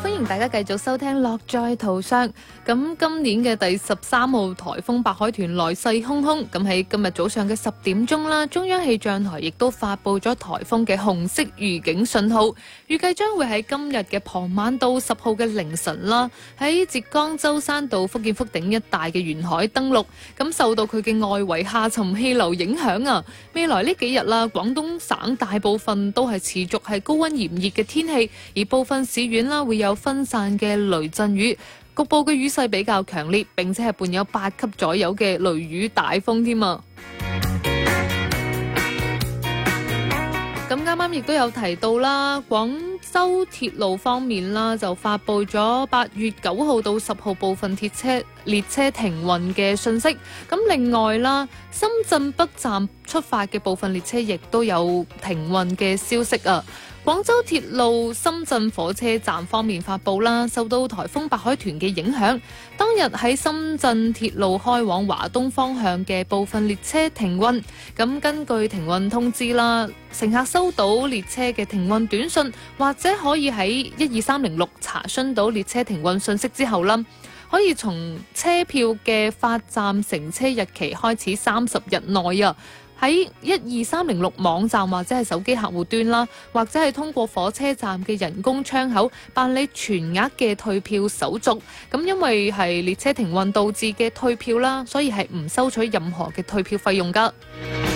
歡迎大家繼續收聽樂在途上。咁今年嘅第13號颱風白海豚來勢洶洶，咁喺今日早上嘅10點鐘啦，中央氣象台亦都發布咗颱風嘅紅色預警信號，預計將會喺今日嘅傍晚到10號嘅凌晨啦，喺浙江舟山到福建福鼎一帶嘅沿海登陸。咁受到佢嘅外圍下沉氣流影響啊，未來呢幾日啦，廣東省大部分都係持續係高溫炎熱嘅天氣，而部分市縣啦會有分散嘅雷陣雨，局部嘅雨勢比較強烈，並且係伴有8級左右嘅雷雨大風添啊！咁啱啱亦都有提到啦，廣州鐵路方面啦，就發布咗8月9號到10號部分列車停運嘅信息。咁另外啦，深圳北站出發嘅部分列車亦都有停運嘅消息啊。廣州鐵路深圳火車站方面發布啦，受到颱風白海豚嘅影響，當日喺深圳鐵路開往華東方向嘅部分列車停運。咁根據停運通知啦，乘客收到列車嘅停運短信，或者可以喺12306查詢到列車停運信息之後啦，可以從車票嘅發站乘車日期開始30日內啊，喺12306網站或者係手機客戶端啦，或者係通過火車站嘅人工窗口辦理全額嘅退票手續。咁因為係列車停運導致嘅退票啦，所以係唔收取任何嘅退票費用㗎。